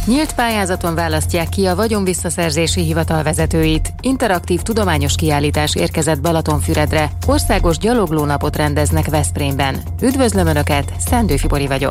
Nyílt pályázaton választják ki a vagyonvisszaszerzési hivatal vezetőit. Interaktív tudományos kiállítás érkezett Balatonfüredre. Országos gyaloglónapot rendeznek Veszprémben. Üdvözlöm Önöket, Szendő Fibori vagyok.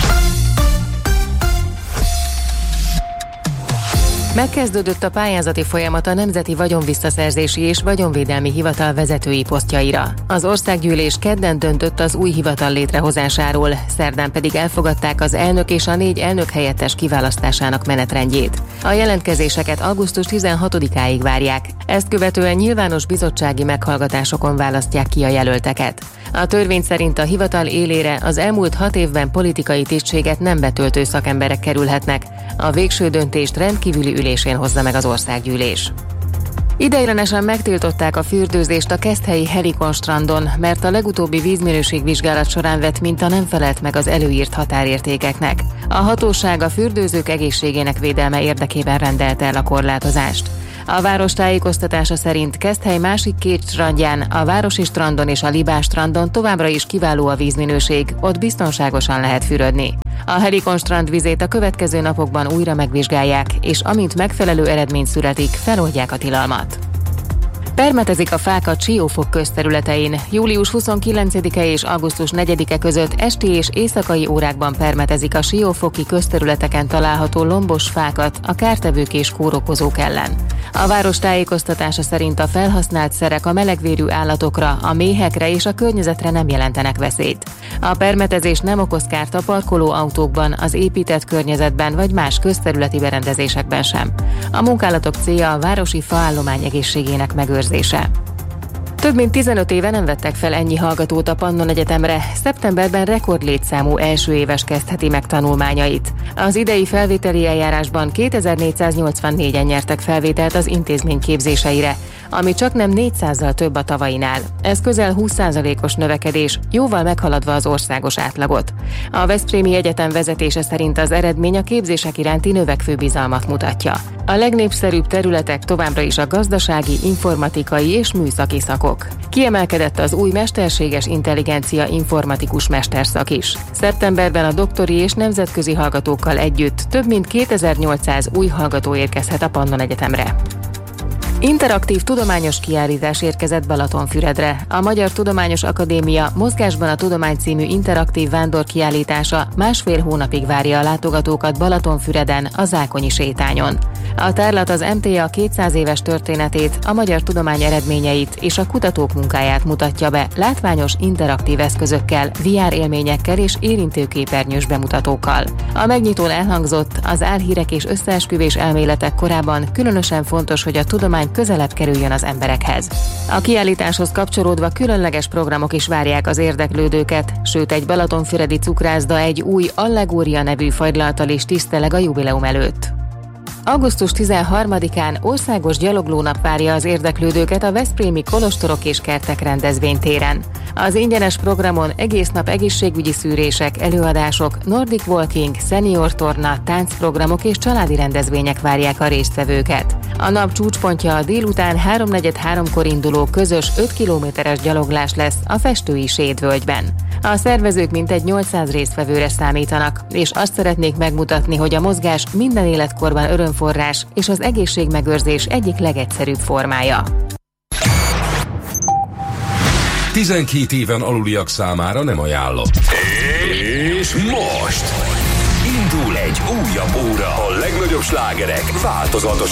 Megkezdődött a pályázati folyamat a Nemzeti Vagyonvisszaszerzési és Vagyonvédelmi Hivatal vezetői posztjaira. Az országgyűlés kedden döntött az új hivatal létrehozásáról, szerdán pedig elfogadták az elnök és a 4 elnök helyettes kiválasztásának menetrendjét. A jelentkezéseket augusztus 16-áig várják, ezt követően nyilvános bizottsági meghallgatásokon választják ki a jelölteket. A törvény szerint a hivatal élére az elmúlt 6 évben politikai tisztséget nem betöltő szakemberek kerülhetnek. A végső döntést rendkívüli ülésén hozza meg az országgyűlés. Ideiglenesen megtiltották a fürdőzést a keszthelyi Helikon strandon, mert a legutóbbi vízminőségvizsgálat során vett minta nem felelt meg az előírt határértékeknek. A hatóság a fürdőzők egészségének védelme érdekében rendelte el a korlátozást. A város tájékoztatása szerint Keszthely másik 2 strandján, a Városi strandon és a Libás strandon továbbra is kiváló a vízminőség, ott biztonságosan lehet fürödni. A Helikon strand vizét a következő napokban újra megvizsgálják, és amint megfelelő eredmény születik, feloldják a tilalmat. Permetezik a fákat Siófok közterületein. Július 29-e és augusztus 4-e között esti és éjszakai órákban permetezik a siófoki közterületeken található lombos fákat a kártevők és kórokozók ellen. A város tájékoztatása szerint a felhasznált szerek a melegvérű állatokra, a méhekre és a környezetre nem jelentenek veszélyt. A permetezés nem okoz kárt a parkoló autókban, az épített környezetben vagy más közterületi berendezésekben sem. A munkálatok célja a városi faállomány egészségének megőrzése. Több mint 15 éve nem vettek fel ennyi hallgatót a Pannon Egyetemre. Szeptemberben rekordlétszámú első éves kezdheti meg tanulmányait. Az idei felvételi eljárásban 2484-en nyertek felvételt az intézmény képzéseire, ami csaknem 400-zal több a tavainál. Ez közel 20%-os növekedés, jóval meghaladva az országos átlagot. A Veszprémi Egyetem vezetése szerint az eredmény a képzések iránti növekvő bizalmat mutatja. A legnépszerűbb területek továbbra is a gazdasági, informatikai és műszaki szakok. Kiemelkedett az új mesterséges intelligencia informatikus mesterszak is. Szeptemberben a doktori és nemzetközi hallgatókkal együtt több mint 2800 új hallgató érkezhet a Pannon Egyetemre. Interaktív tudományos kiállítás érkezett Balatonfüredre. A Magyar Tudományos Akadémia Mozgásban a Tudomány című interaktív vándorkiállítása 1,5 hónapig várja a látogatókat Balatonfüreden, a Zákonyi sétányon. A tárlat az MTA 200 éves történetét, a magyar tudomány eredményeit és a kutatók munkáját mutatja be látványos interaktív eszközökkel, VR élményekkel és érintőképernyős bemutatókkal. A megnyitón elhangzott, az álhírek és összeesküvés elméletek korában különösen fontos, hogy a tudomány közelebb kerüljön az emberekhez. A kiállításhoz kapcsolódva különleges programok is várják az érdeklődőket, sőt egy balatonfüredi cukrászda egy új Allegória nevű fagylalttal is tiszteleg a jubileum előtt. Augusztus 13-án országos gyaloglónap várja az érdeklődőket a veszprémi Kolostorok és Kertek rendezvénytéren. Az ingyenes programon egész nap egészségügyi szűrések, előadások, Nordic Walking, senior torna, táncprogramok és családi rendezvények várják a résztvevőket. A nap csúcspontja a délután 3:43-kor induló közös 5 kilométeres gyaloglás lesz a Festői Séd-völgyben. A szervezők mintegy 800 résztvevőre számítanak, és azt szeretnék megmutatni, hogy a mozgás minden életkorban örömforrás és az egészségmegőrzés egyik legegyszerűbb formája. 12 éven aluliak számára nem ajánlott. És most indul egy újabb óra. A legnagyobb slágerek változatos